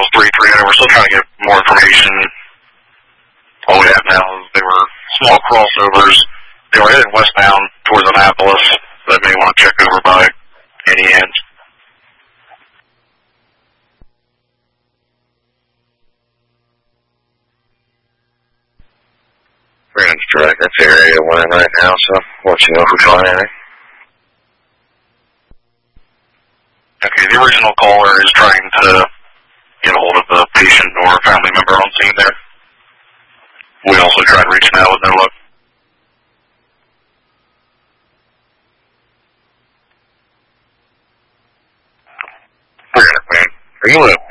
3-3. We're still trying to get more information. All we have now is they were small crossovers. They were headed westbound towards Annapolis. That may want to check over by any end. We're going to track that area 1 right now, so I'll let you know if we find anything. Okay, the original caller is trying to get a hold of the patient or family member on scene there. We also tried reaching out with no luck. We're going to, man. Are you